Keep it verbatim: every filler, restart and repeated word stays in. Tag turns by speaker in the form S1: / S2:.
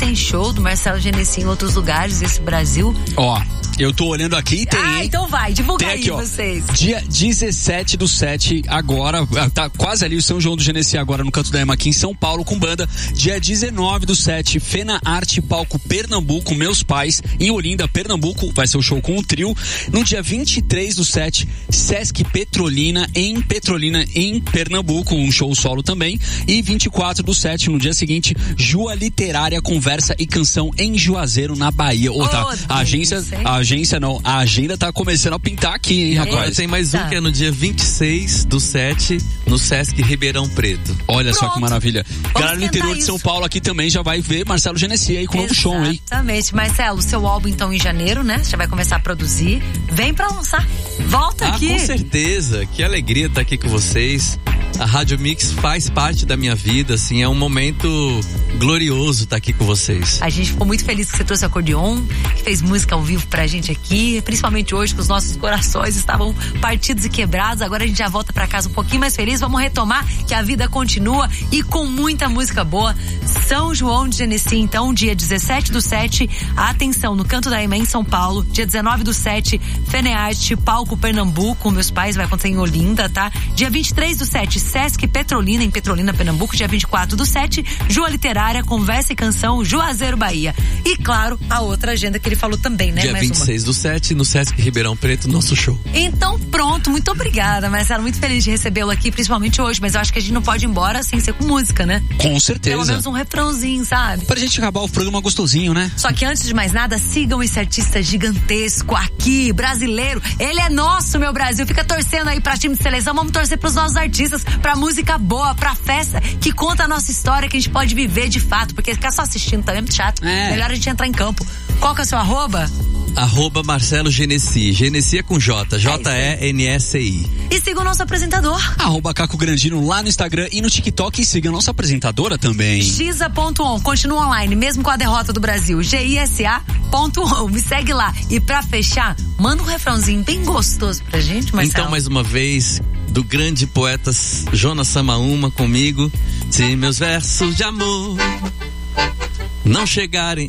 S1: tem show do Marcelo Genesi em outros lugares desse Brasil?
S2: Ó, eu tô olhando aqui e tem.
S1: Ah, então vai, divulga
S2: tem
S1: aí
S2: aqui, ó,
S1: vocês.
S2: Dia dezessete do sete, agora, tá quase ali o São João do Genesi, agora no Canto da Ema aqui em São Paulo com banda. Dia dezenove do sete, Fena Arte Palco Pernambuco, Meus Pais, em Olinda, Pernambuco, vai ser o show com o trio. No dia vinte e três do sete, Sesc Petrolina, em Petrolina, em Pernambuco, um show solo também. E vinte e quatro do sete, no dia seguinte, Jua Literária, Conversa e Canção em Juazeiro, na Bahia. Ô, tá,
S1: Oh,
S2: a agência, a agência não, a agenda tá começando a pintar aqui, hein, rapaz?
S3: Agora tem mais um
S1: Tá.
S3: que é no dia vinte e seis do sete, no Sesc Ribeirão Preto.
S2: Olha só
S1: Pronto.
S2: que maravilha. Galera do
S1: tentar
S2: interior de São
S1: isso.
S2: Paulo aqui também já vai ver Marcelo Genesi aí com um novo show, hein?
S1: Exatamente. Marcelo, seu álbum então em janeiro, né? Você já vai começar a produzir. Vem pra lançar. Volta
S3: Ah,
S1: aqui.
S3: com certeza. Que alegria estar aqui com vocês. A Rádio Mix faz parte da minha vida, assim, é um momento glorioso estar aqui com vocês.
S1: A gente ficou muito feliz que você trouxe o acordeon, que fez música ao vivo pra gente aqui, principalmente hoje que os nossos corações estavam partidos e quebrados. Agora a gente já volta pra casa um pouquinho mais feliz. Vamos retomar que a vida continua e com muita música boa. São João de Genesi, então, dia dezessete do sete, atenção, no Canto da Ema em São Paulo. Dia dezenove do sete, Fenearte, Palco Pernambuco, Meus Pais, vai acontecer em Olinda, tá? Dia vinte e três do sete, Sesc Petrolina, em Petrolina, Pernambuco. Dia vinte e quatro do sete, Jua Literária, Conversa e Canção, Juazeiro, Bahia. E claro, a outra agenda que ele falou também, né?
S3: Dia
S1: Mais
S3: vinte e seis do sete, no Sesc Ribeirão Preto, nosso show.
S1: Então pronto, muito obrigada, Marcelo, muito feliz de recebê-lo aqui, principalmente hoje, mas eu acho que a gente não pode ir embora sem ser com música, né?
S2: Com
S1: Pelo
S2: certeza.
S1: menos um refrãozinho, sabe?
S2: Pra gente acabar o programa gostosinho, né?
S1: Só que antes de mais nada, sigam esse artista gigantesco aqui, brasileiro. Ele é nosso, meu Brasil. Fica torcendo aí pra time de seleção. Vamos torcer pros nossos artistas, pra música boa, pra festa que conta a nossa história, que a gente pode viver de fato, porque ficar só assistindo também é muito chato.
S2: É.
S1: Melhor a gente entrar em campo. Qual que é o seu arroba?
S3: Arroba Marcelo Genesi. Genesi é com J. J E N S I.
S1: E siga o nosso apresentador.
S2: Arroba Caco Grandino lá no Instagram e no TikTok, e siga a nossa apresentadora também.
S1: Giza ponto on, continua online, mesmo com a derrota do Brasil. G I S A ponto on, me segue lá. E pra fechar, manda um refrãozinho bem gostoso pra gente, Marcelo.
S3: Então, mais uma vez, do grande poeta Jonas Samaúma comigo. Se meus versos de amor não chegarem